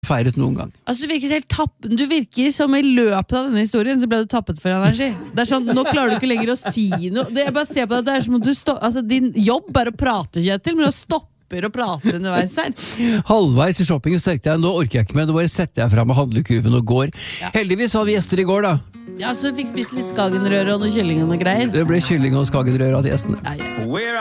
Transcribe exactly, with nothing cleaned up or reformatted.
feiret noen gang. Altså, du virker helt tapp, du virker som i løpet av denne historien så ble du tappet for energi. Det er sånn, nå klarer du ikke lenger å si noe. Det, jeg bare ser på det, det er som om du stå, altså, din jobb er å prate, Kjetil, men å stoppe og prate underveis her. Halvveis i shoppingen så tenkte jeg, nå orker jeg ikke mer, nå bare setter jeg frem med handlekurven og går. Ja. Heldigvis har vi gjester i går da. Ja, så du fikk spist litt skagenrøre og noe kylling og noe greier. Det ble kylling og skagenrøre av gjestene. Ja, ja.